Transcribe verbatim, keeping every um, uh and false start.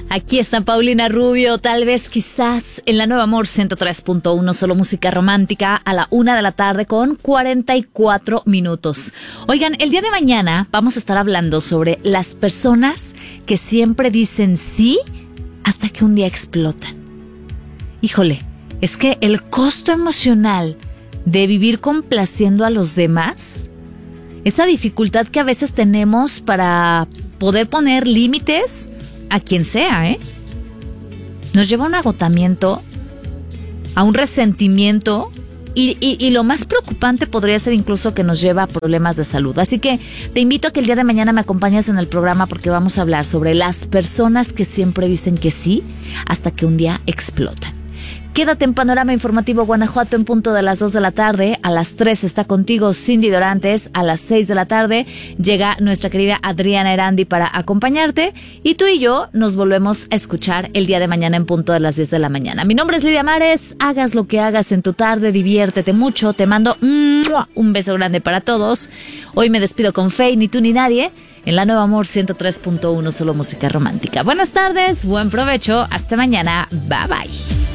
Aquí está Paulina Rubio, tal vez quizás en la Nueva Amor ciento tres punto uno, solo música romántica a la una de la tarde con cuarenta y cuatro minutos. Oigan, el día de mañana vamos a estar hablando sobre las personas que siempre dicen sí hasta que un día explotan. Híjole, es que el costo emocional de vivir complaciendo a los demás, esa dificultad que a veces tenemos para poder poner límites a quien sea, ¿eh? Nos lleva a un agotamiento, a un resentimiento y, y, y lo más preocupante podría ser incluso que nos lleva a problemas de salud. Así que te invito a que el día de mañana me acompañes en el programa porque vamos a hablar sobre las personas que siempre dicen que sí hasta que un día explotan. Quédate en Panorama Informativo Guanajuato en punto de las dos de la tarde. A las tres está contigo Cindy Dorantes. A las seis de la tarde llega nuestra querida Adriana Erandi para acompañarte. Y tú y yo nos volvemos a escuchar el día de mañana en punto de las diez de la mañana. Mi nombre es Lidia Mares. Hagas lo que hagas en tu tarde, diviértete mucho. Te mando un beso grande para todos. Hoy me despido con Faye, ni tú ni nadie, en la Nueva Amor ciento tres punto uno, solo música romántica. Buenas tardes, buen provecho. Hasta mañana. Bye bye.